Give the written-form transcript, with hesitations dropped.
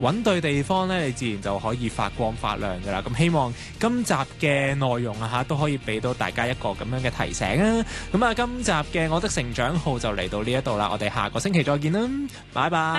揾對地方咧，你自然就可以發光發亮噶啦。咁希望今集嘅內容啊都可以俾到大家一個咁樣嘅提醒啊。咁啊，今集嘅我的成長號就嚟到呢一度啦，我哋下個星期再見啦，拜拜。